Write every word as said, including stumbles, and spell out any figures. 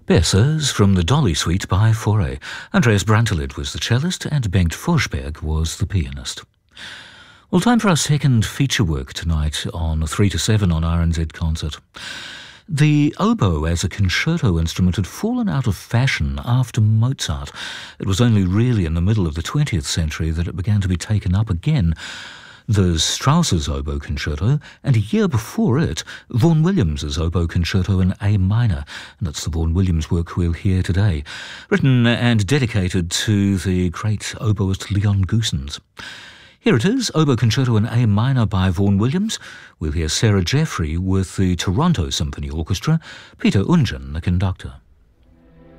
Berceuse from the Dolly Suite by Fauré. Andreas Brantelid was the cellist and Bengt Forsberg was the pianist. Well, time for our second feature work tonight on three to seven on R N Z Concert. The oboe as a concerto instrument had fallen out of fashion after Mozart. It was only really in the middle of the twentieth century that it began to be taken up again. There's Strauss's Oboe Concerto, and a year before it, Vaughan Williams's Oboe Concerto in A minor, and that's the Vaughan Williams work we'll hear today, written and dedicated to the great oboist Leon Goossens. Here it is, Oboe Concerto in A minor by Vaughan Williams. We'll hear Sarah Jeffrey with the Toronto Symphony Orchestra, Peter Ungen, the conductor.